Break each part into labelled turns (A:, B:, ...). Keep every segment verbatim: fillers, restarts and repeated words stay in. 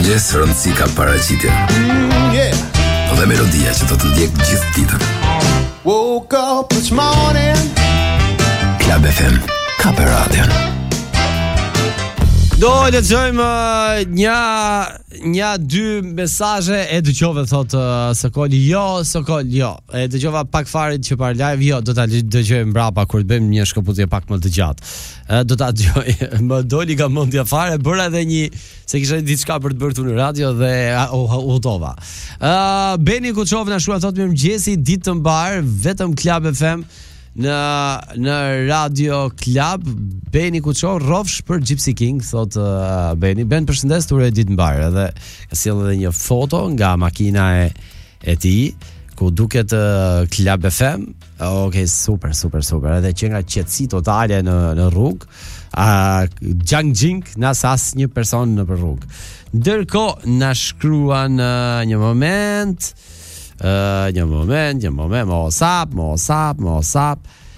A: Mirëmëngjes, rëndësi ka paraqitje.
B: Mm, yeah.
A: Dhe melodia që do të ndjek gjithë ditën.
B: Woke up this morning.
A: Club F M, ka për radion.
C: Do lexojmë një një dy mesazhe e dëgjova thotë uh, Sokoli jo, Sokol jo. E dëgjova pak fare që para live jo, do ta dëgjojmë mbrapa kur të bëjmë një shkëputje pak më të gjatë. Uh, do ta dëgjoj. Më doli nga mendja fare, bëra edhe një se kisha diçka për të bërë tu në radio dhe uh, udhova. Ë uh, Beni Kuçov na shua thotë mirëmëngjesi, ditë të mbar, vetëm Club F M në në Radio Club. Beni Kuço rrofsh për Gypsy King, thot uh, Beni. Ben përshëndes, turë ditë mbar, edhe ka sjell edhe një foto nga makina e e tij ku duket uh, Club F M. Okej, super, super, super. Edhe që nga qetësi totale në në rrugë, a uh, Jangjing nas as një person në rrugë. Ndërkohë na shkruan uh, një moment Uh, një moment, një moment, mo sap, mo sap, mo sap.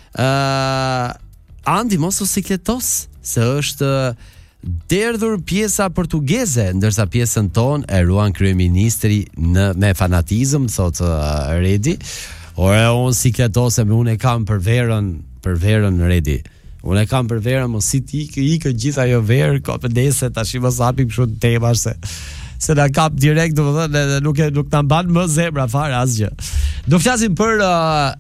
C: Uh, Andi mos u sikletos, se është derdhur pjesa portugeze, ndërsa pjesën ton e ruan kryeministri në me fanatizëm, thot uh, Redi. Ore unë sikletosem, unë e kam për verën, për verën Redi. Unë e kam për verën, mos si ti ikë gjitha jo verë, ka përdese tash i mos hapim kështu temash se se na kap direkt, domethënë edhe nuk e nuk na mban më zemra fare asgjë. Do flasim për uh,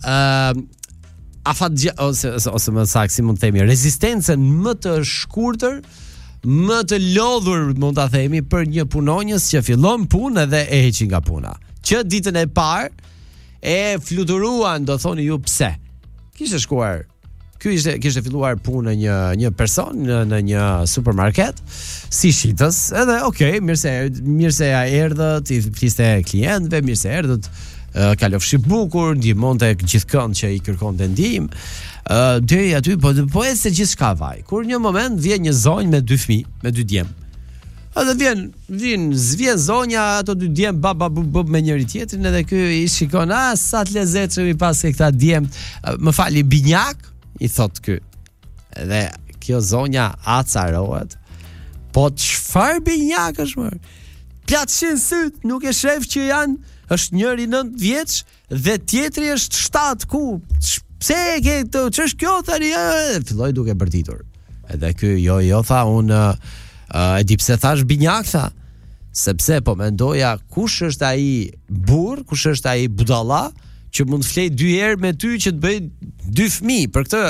C: uh, afatgja ose ose më saktë si mund të themi rezistencën më të shkurtër, më të lodhur mund ta themi për një punonjës që fillon punë dhe e heqi nga puna. Që ditën e parë e fluturuan, do thoni ju pse. Kishte shkuar Ky ishte kishte filluar punë një një person në, në një supermarket si shitës, edhe okay, mirë se mirë se ja erdhët, i fliste klientëve, mirë se erdhët, uh, kalofshi bukur, ndihmonte gjithkënd që i kërkonte ndihmë. Uh, deri aty po po e se gjithçka vaj. Kur një moment vjen një zonjë me dy fëmijë, me dy djem. Edhe vjen, vjen, zvjen zonja, ato dy djem baba bub bub me njëri tjetrin, edhe ky i shikon, ah, sa të lezetshëm i pas këta djem. Uh, më fali binjak, i thot ky. Edhe kjo zonja acarohet. Po çfarë binjak është më? Platshin syt, nuk e shef që janë, është njëri nëntë vjeç dhe tjetri është shtatë, ku? Pse e ke këto? Ç'është kjo tani? Filloi duke bërtitur. Edhe ky jo jo tha unë uh, e di pse thash binjak tha. Sepse po mendoja kush është ai burr, kush është ai budalla që mund të flej dy herë me ty që të bëj dy fëmijë. Për këtë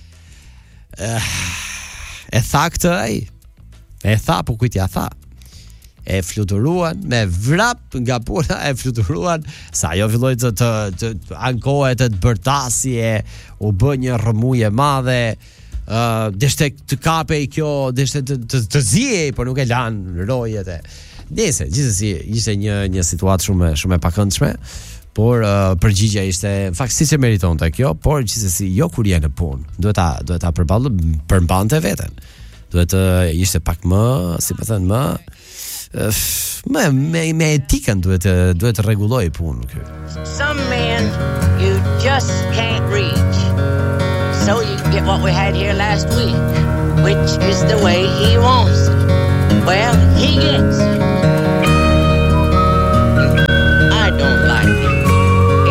C: uh, e tha këtë ai. E tha, po kujt ja tha. E fluturuan me vrap nga puna, e fluturuan sa ajo filloi të të, të, të ankohet, të bërtasje, u bë një rrëmuje madhe. Uh, deshte të kapej kjo, deshte të të, të zihej, por nuk e lan rojet e. Nëse gjithsesi ishte një një situatë shumë shumë e pakëndshme. Por uh, përgjigja ishte në fakt siç e meritonte kjo, por gjithsesi jo kur je në punë. Duhet ta duhet ta përballë përmbante veten. Duhet të uh, ishte pak më, si po thënë, më uh, më me, me etikën duhet të duhet të rregulloj punën ky.
D: Some men you just can't reach. So you get what we had here last week, which is the way he wants it. Well, he gets it.